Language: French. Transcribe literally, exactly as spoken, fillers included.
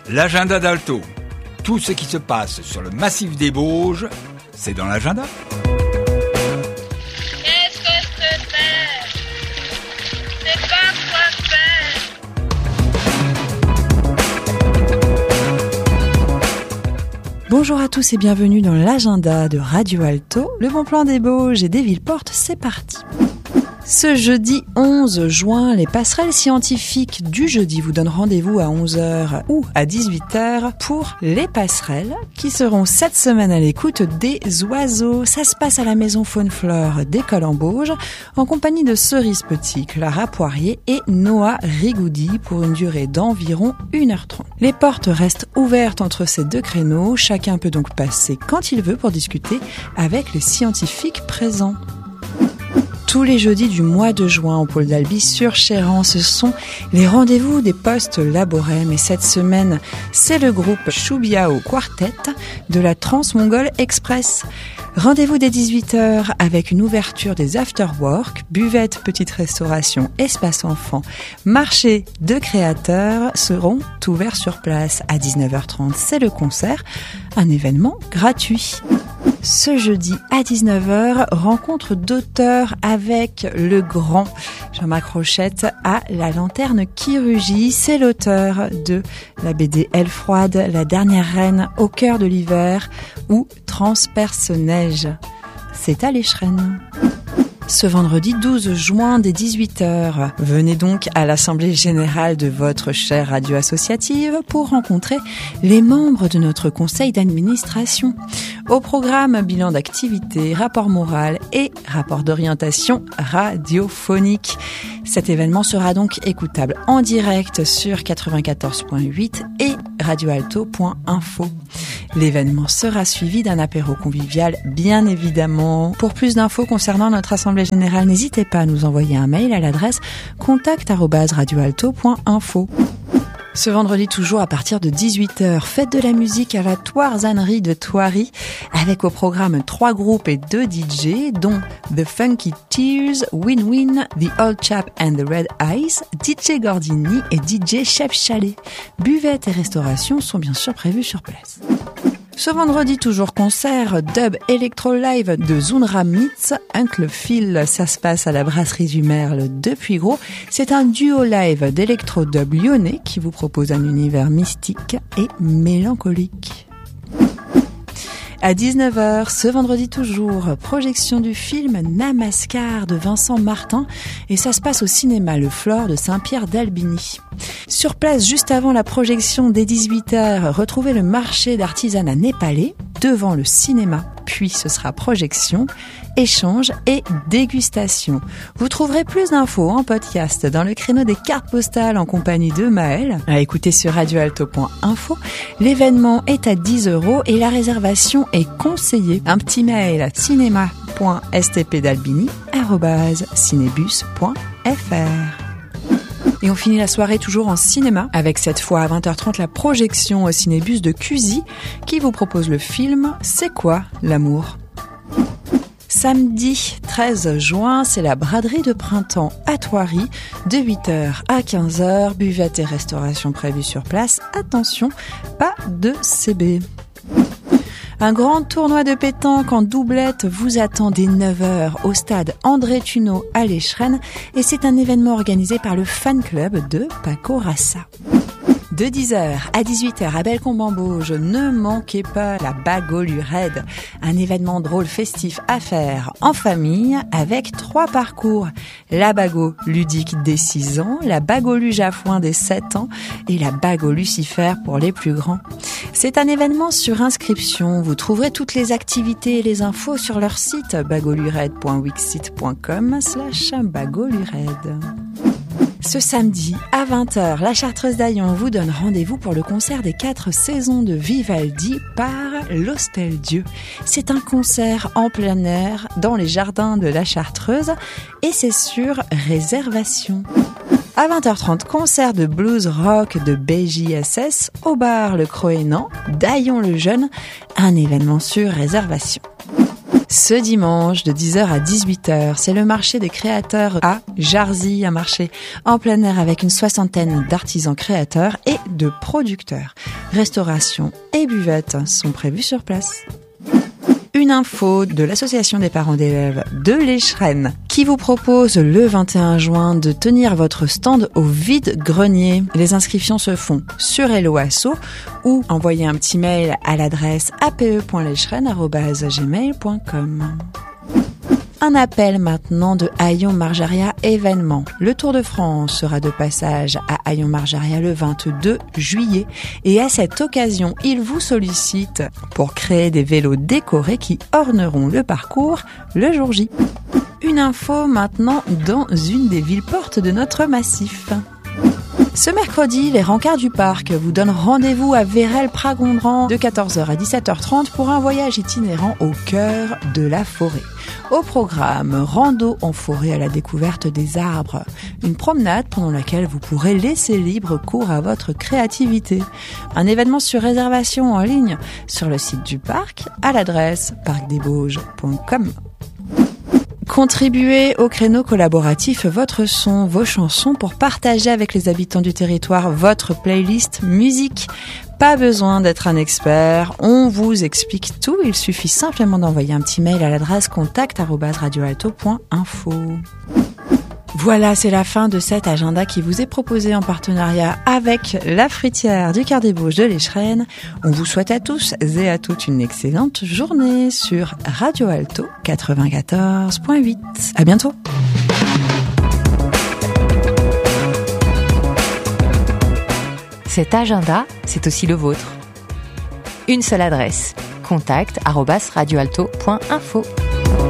L'agenda d'Alto. Tout ce qui se passe sur le massif des Bauges, c'est dans l'agenda. Qu'est-ce que c'est? C'est pas quoi faire. Bonjour à tous et bienvenue dans l'agenda de Radio Alto. Le bon plan des Bauges et des Villeportes, c'est parti. Ce jeudi onze juin, les passerelles scientifiques du jeudi vous donnent rendez-vous à onze heures ou à dix-huit heures pour les passerelles qui seront cette semaine à l'écoute des oiseaux. Ça se passe à la maison Faune-Flore d'École en Bauges en compagnie de Cerise Petit, Clara Poirier et Noah Rigoudi pour une durée d'environ une heure trente. Les portes restent ouvertes entre ces deux créneaux. Chacun peut donc passer quand il veut pour discuter avec les scientifiques présents. Tous les jeudis du mois de juin au pôle d'Albi sur Chéran, ce sont les rendez-vous des postes Laborem. Et cette semaine, c'est le groupe Choubiao Quartet de la Trans-Mongol Express. Rendez-vous dès dix-huit heures avec une ouverture des after-work, buvette, petite restauration, espace enfant, marché de créateurs seront ouverts sur place. À dix-neuf heures trente, c'est le concert, un événement gratuit. Ce jeudi à dix-neuf heures, rencontre d'auteurs avec le grand Jean-Marc Rochette à la Lanterne qui rugit. C'est l'auteur de la B D Elle froide, La dernière reine, Au cœur de l'hiver ou Transperce neige. C'est à l'Écheren. Ce vendredi douze juin dès dix-huit heures, venez donc à l'Assemblée Générale de votre chère radio associative pour rencontrer les membres de notre conseil d'administration. Au programme, bilan d'activité, rapport moral et rapport d'orientation radiophonique. Cet événement sera donc écoutable en direct sur quatre-vingt-quatorze virgule huit et radioalto point info. L'événement sera suivi d'un apéro convivial, bien évidemment. Pour plus d'infos concernant notre assemblée générale, n'hésitez pas à nous envoyer un mail à l'adresse contact arobase radioalto point info. Ce vendredi, toujours à partir de dix-huit heures, fête de la musique à la Thoirzannerie de Thoiry, avec au programme trois groupes et deux D J, dont The Funky Tears, Win Win, The Old Chap and the Red Eyes, D J Gordini et D J Chef Chalet. Buvettes et restauration sont bien sûr prévus sur place. Ce vendredi, toujours concert dub Electro Live de Zunra Mitz, Uncle Phil. Ça se passe à la brasserie du Merle de Puygros. C'est un duo live d'électro dub lyonnais qui vous propose un univers mystique et mélancolique. À dix-neuf heures, ce vendredi toujours, projection du film Namaskar de Vincent Martin et ça se passe au cinéma Le Flore de Saint-Pierre d'Albigny. Sur place, juste avant la projection dès dix-huit heures, retrouvez le marché d'artisanat népalais devant le cinéma. Puis ce sera projection, échange et dégustation. Vous trouverez plus d'infos en podcast dans le créneau des cartes postales en compagnie de Maël, à écouter sur radioalto point info. L'événement est à dix euros et la réservation est conseillée. Un petit mail à cinéma point s t p d'albini arobase cinébus point f r. Et on finit la soirée toujours en cinéma, avec cette fois à vingt heures trente la projection au Cinébus de Cusy, qui vous propose le film « C'est quoi l'amour ?» Samedi treize juin, c'est la braderie de printemps à Thoiry, de huit heures à quinze heures, buvette et restauration prévue sur place. Attention, pas de C B. Un grand tournoi de pétanque en doublette vous attend dès neuf heures au stade André Tuneau à l'Écheren et c'est un événement organisé par le fan club de Paco Rassa. De dix heures à dix-huit heures à Bellecombe-en-Bauges, ne manquez pas la Bagot Raid, un événement drôle festif à faire en famille avec trois parcours. La Bagot ludique des six ans, la Bagot Luge à foin des sept ans et la Bagot Lucifer pour les plus grands. C'est un événement sur inscription. Vous trouverez toutes les activités et les infos sur leur site bagolured point wixsite point com slash bagolured. Ce samedi, à vingt heures, la Chartreuse d'Aillon vous donne rendez-vous pour le concert des quatre saisons de Vivaldi par l'Hostel Dieu. C'est un concert en plein air dans les jardins de la Chartreuse et c'est sur réservation. À vingt heures trente, concert de blues rock de B J S S au bar Le Croénan d'Aillon le Jeune, un événement sur réservation. Ce dimanche, de dix heures à dix-huit heures, c'est le marché des créateurs à Jarzy, un marché en plein air avec une soixantaine d'artisans créateurs et de producteurs. Restauration et buvette sont prévus sur place. Une info de l'association des parents d'élèves de l'Échrennes qui vous propose le vingt et un juin de tenir votre stand au vide-grenier. Les inscriptions se font sur Hello Asso ou envoyez un petit mail à l'adresse a p e point leschrennes arobase gmail point com. Un appel maintenant de Hayon Marjaria événement. Le Tour de France sera de passage à Hayon Marjaria le vingt-deux juillet et à cette occasion, il vous sollicite pour créer des vélos décorés qui orneront le parcours le jour J. Une info maintenant dans une des villes portes de notre massif. Ce mercredi, les rencarts du parc vous donnent rendez-vous à Vérel-Pragondran de quatorze heures à dix-sept heures trente pour un voyage itinérant au cœur de la forêt. Au programme, rando en forêt à la découverte des arbres. Une promenade pendant laquelle vous pourrez laisser libre cours à votre créativité. Un événement sur réservation en ligne sur le site du parc à l'adresse parc des bauges point com. Contribuez au créneau collaboratif Votre Son, vos chansons pour partager avec les habitants du territoire votre playlist musique. Pas besoin d'être un expert, on vous explique tout, il suffit simplement d'envoyer un petit mail à l'adresse contact arobase radioalto point info. Voilà, c'est la fin de cet agenda qui vous est proposé en partenariat avec la fruitière du Quart des Bauges de l'Échrennes. On vous souhaite à tous et à toutes une excellente journée sur Radio Alto quatre-vingt-quatorze point huit. À bientôt. Cet agenda, c'est aussi le vôtre. Une seule adresse, contact arobase radioalto point info.